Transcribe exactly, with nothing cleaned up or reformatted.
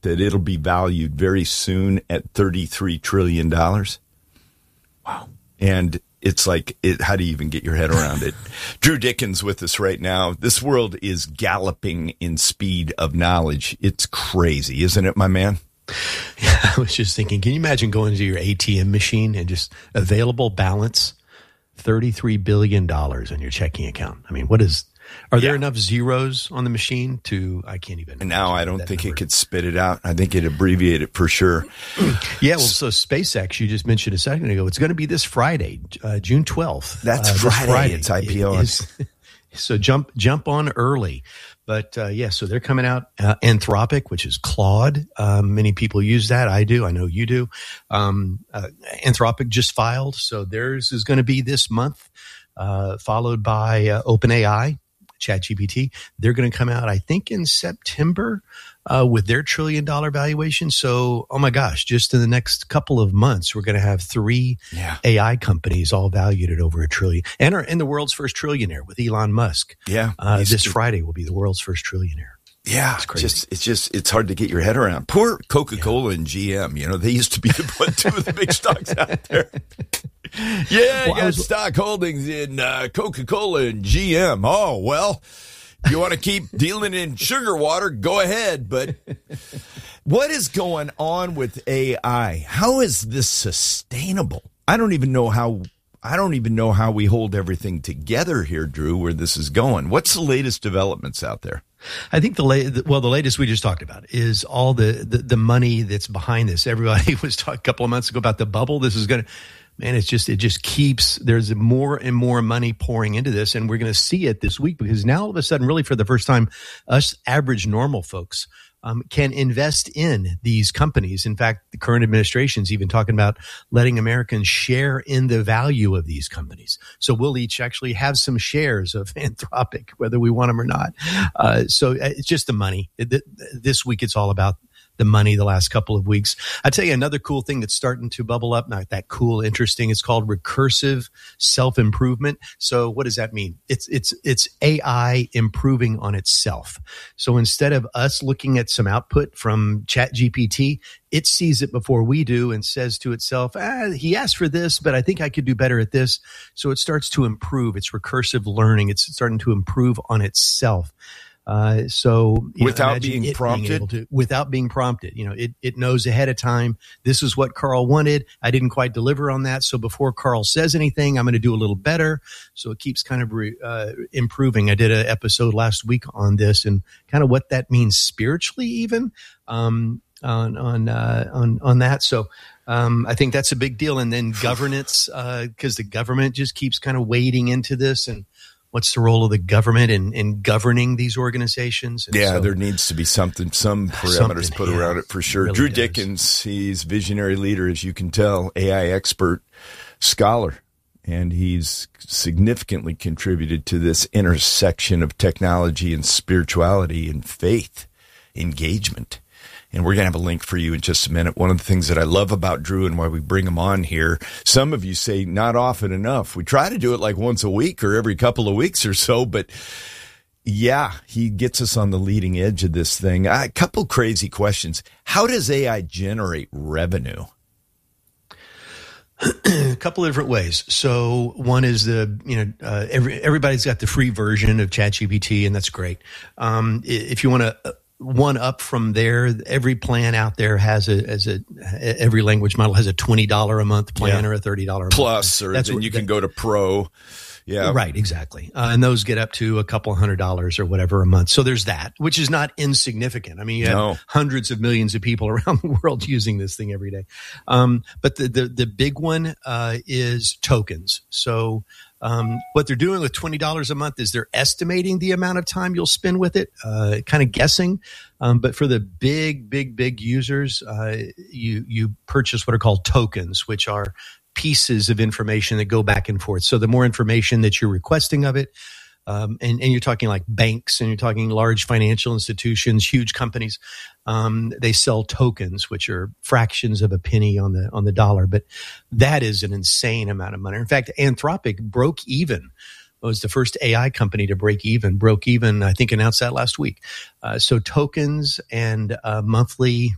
that it'll be valued very soon at thirty-three trillion dollars. Wow. And it's like, it, how do you even get your head around it? Drew Dickens with us right now. This world is galloping in speed of knowledge. It's crazy, isn't it, my man? Yeah, I was just thinking, can you imagine going to your A T M machine and just available balance, thirty-three billion dollars on your checking account? I mean, what is... Are there yeah. enough zeros on the machine to, I can't even. And now I don't think number. It could spit it out. I think it'd abbreviate it for sure. Yeah, well, so SpaceX, you just mentioned a second ago, it's going to be this Friday, uh, June twelfth. That's uh, Friday. Friday. It's I P O. So jump jump on early. But uh, yeah, so they're coming out. Uh, Anthropic, which is Claude. Um, many people use that. I do. I know you do. Um, uh, Anthropic just filed. So theirs is going to be this month, uh, followed by uh, OpenAI. ChatGPT, they're going to come out, I think, in September uh, with their trillion dollar valuation. So, oh my gosh, just in the next couple of months, we're going to have three yeah. A I companies all valued at over a trillion, and are in the world's first trillionaire with Elon Musk. Yeah, uh, this to- Friday will be the world's first trillionaire. Yeah, it's crazy. Just, it's just it's hard to get your head around. Poor Coca-Cola yeah. and G M. You know, they used to be the one, two of the big stocks out there. Yeah, well, I got was, stock holdings in uh, Coca-Cola and G M. Oh, well, you want to keep dealing in sugar water, go ahead. But what is going on with A I? How is this sustainable? I don't even know how. I don't even know how we hold everything together here, Drew, where this is going. What's the latest developments out there? I think the la- well, the latest we just talked about is all the, the, the money that's behind this. Everybody was talking a couple of months ago about the bubble. This is going to, man, it's just, it just keeps, there's more and more money pouring into this. And we're going to see it this week because now all of a sudden, really for the first time, us average normal folks um, can invest in these companies. In fact, the current administration is even talking about letting Americans share in the value of these companies. So we'll each actually have some shares of Anthropic, whether we want them or not. Uh, so it's just the money. This week, it's all about the money the last couple of weeks. I tell you another cool thing that's starting to bubble up, not that cool, interesting. It's called recursive self-improvement. So what does that mean? It's, it's, it's A I improving on itself. So instead of us looking at some output from ChatGPT, it sees it before we do and says to itself, ah, he asked for this, but I think I could do better at this. So it starts to improve. It's recursive learning. It's starting to improve on itself. Uh, so without know, being prompted, being able to, without being prompted, you know, it, it knows ahead of time. This is what Carl wanted. I didn't quite deliver on that. So before Carl says anything, I'm going to do a little better. So it keeps kind of re, uh, improving. I did an episode last week on this and kind of what that means spiritually, even, um, on, on, uh, on, on that. So, um, I think that's a big deal. And then governance, uh, cause the government just keeps kind of wading into this and, what's the role of the government in, in governing these organizations? And yeah, so, there needs to be something, some parameters put yeah, around it for sure. Really Drew does. Dickens, he's visionary leader, as you can tell, A I expert, scholar, and he's significantly contributed to this intersection of technology and spirituality and faith engagement. And we're going to have a link for you in just a minute. One of the things that I love about Drew and why we bring him on here, some of you say not often enough. We try to do it like once a week or every couple of weeks or so, but yeah, he gets us on the leading edge of this thing. A couple crazy questions. How does A I generate revenue? A couple of different ways. So one is the, you know, uh, every, everybody's got the free version of ChatGPT, and that's great. Um, if you want to one up from there, every plan out there has a, as a, every language model has a twenty dollars a month plan yeah. or a thirty dollars a plus, month. or That's then what, you can that, go to pro. Yeah. Right. Exactly. Uh, and those get up to a couple hundred dollars or whatever a month. So there's that, which is not insignificant. I mean, you have no. hundreds of millions of people around the world using this thing every day. Um, but the, the, the big one, uh, is tokens. So, Um, what they're doing with twenty dollars a month is they're estimating the amount of time you'll spend with it, uh, kind of guessing. Um, but for the big, big, big users, uh, you, you purchase what are called tokens, which are pieces of information that go back and forth. So the more information that you're requesting of it, Um, and, and you're talking like banks and you're talking large financial institutions, huge companies. Um, they sell tokens, which are fractions of a penny on the, on the dollar. But that is an insane amount of money. In fact, Anthropic broke even. It was the first A I company to break even, broke even, I think announced that last week. Uh, so tokens and uh, monthly